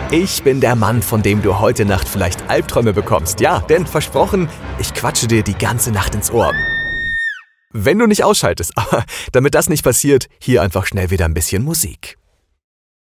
Ich bin der Mann, von dem du heute Nacht vielleicht Albträume bekommst. Ja, denn versprochen, ich quatsche dir die ganze Nacht ins Ohr. Wenn du nicht ausschaltest, aber damit das nicht passiert, hier einfach schnell wieder ein bisschen Musik.